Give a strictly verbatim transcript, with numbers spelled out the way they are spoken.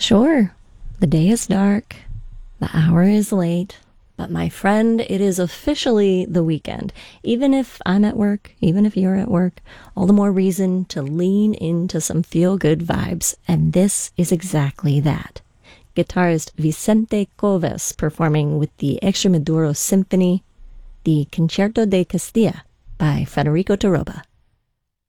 Sure, the day is dark, the hour is late, but my friend, it is officially the weekend. Even if I'm at work, even if you're at work, all the more reason to lean into some feel-good vibes, and this is exactly that. Guitarist Vicente Coves performing with the Extremaduro Symphony, the Concerto de Castilla by Federico Taroba.